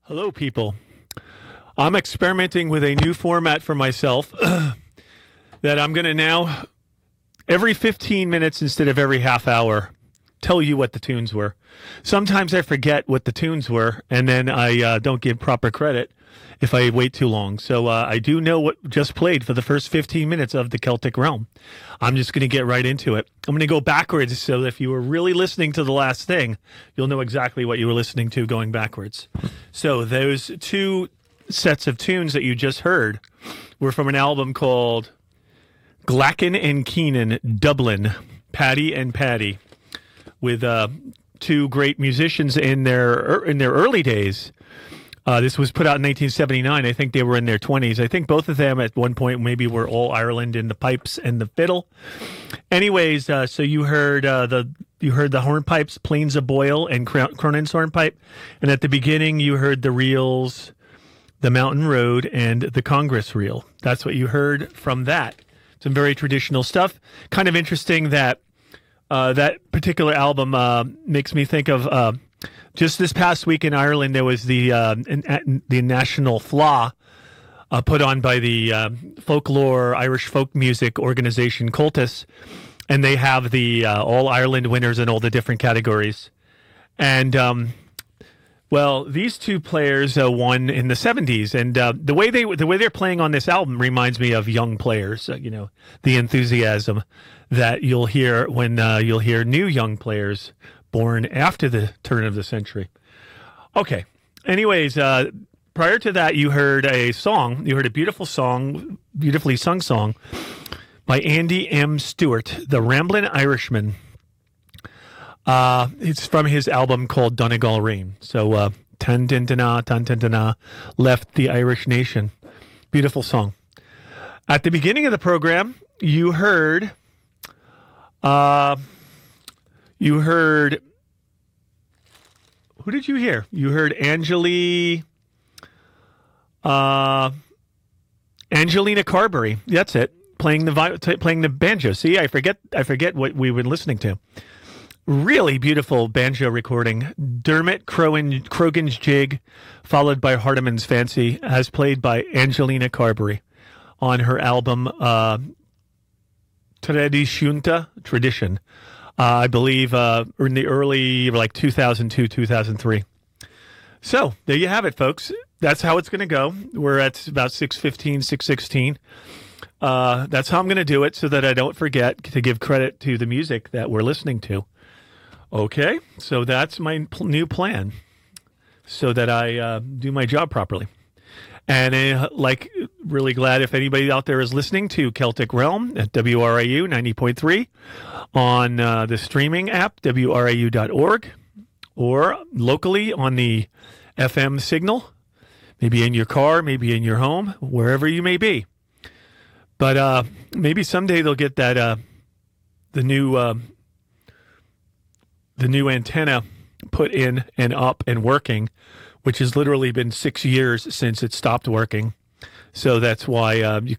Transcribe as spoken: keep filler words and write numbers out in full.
Hello, people. I'm experimenting with a new format for myself that I'm going to now, every fifteen minutes instead of every half hour, tell you what the tunes were. Sometimes I forget what the tunes were, and then I uh, don't give proper credit if I wait too long. So uh, I do know what just played for the first fifteen minutes of the Celtic Realm. I'm just going to get right into it. I'm going to go backwards, so if you were really listening to the last thing, you'll know exactly what you were listening to going backwards. So those two sets of tunes that you just heard were from an album called Glacken and Keenan, Dublin, Paddy and Paddy, with uh, two great musicians in their in their early days. Uh, this was put out in nineteen seventy-nine. I think they were in their twenties. I think both of them at one point maybe were all Ireland in the pipes and the fiddle. Anyways, uh, so you heard uh, the you heard the hornpipes, Plains of Boyle and Cronin's hornpipe, and at the beginning you heard the reels, the Mountain Road and the Congress reel. That's what you heard from that. Some very traditional stuff. Kind of interesting that uh, that particular album uh, makes me think of. Uh, Just this past week in Ireland, there was the uh, the National Fleadh uh, put on by the uh, folklore Irish folk music organization Cultus, and they have the uh, all Ireland winners in all the different categories. And um, well, these two players uh, won in the seventies, and uh, the way they the way they're playing on this album reminds me of young players. Uh, you know, the enthusiasm that you'll hear when uh, you'll hear new young players born after the turn of the century. Okay. Anyways, uh, prior to that, you heard a song. You heard a beautiful song, beautifully sung song by Andy M. Stewart, the Ramblin' Irishman. Uh, it's from his album called Donegal Rain. So, uh, Tan Tintana, Tan Tintana, left the Irish nation. Beautiful song. At the beginning of the program, you heard... Uh, You heard, who did you hear? You heard Angeli, uh, Angelina Carberry. That's it. Playing the vi- t- playing the banjo. See, I forget, I forget what we were listening to. Really beautiful banjo recording. Dermot Crowan, Crogan's Jig, followed by Hardiman's Fancy, as played by Angelina Carberry on her album uh, Traditionta, Tradition. Uh, I believe uh, in the early, like two thousand two, two thousand three. So there you have it, folks. That's how it's going to go. We're at about six fifteen, six sixteen. Uh, that's how I'm going to do it so that I don't forget to give credit to the music that we're listening to. Okay, so that's my pl- new plan so that I uh, do my job properly. And uh, like, really glad if anybody out there is listening to Celtic Realm at W R I U ninety point three on uh, the streaming app, W R I U dot org, or locally on the F M signal, maybe in your car, maybe in your home, wherever you may be. But uh, maybe someday they'll get that uh, the new uh, the new antenna put in and up and working, which has literally been six years since it stopped working. So that's why uh, you